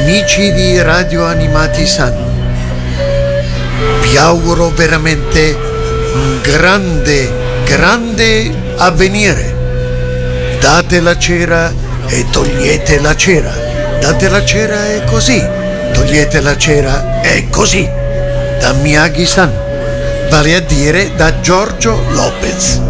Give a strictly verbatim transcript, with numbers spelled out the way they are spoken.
Amici di Radio Animati San, vi auguro veramente un grande, grande avvenire. Date la cera e togliete la cera. Date la cera e così. Togliete la cera e così. Da Miyagi-san, vale a dire da Giorgio Lopez.